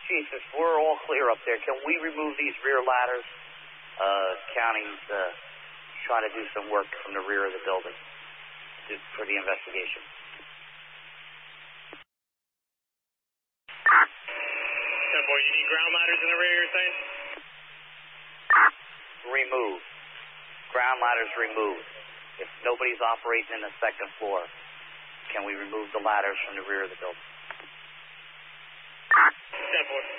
Chief, if we're all clear up there, can we remove these rear ladders? County's trying to do some work from the rear of the building for the investigation. 10-4, you need ground ladders in the rear, you're saying? Remove. Ground ladders removed. If nobody's operating in the second floor, can we remove the ladders from the rear of the building? 10-4.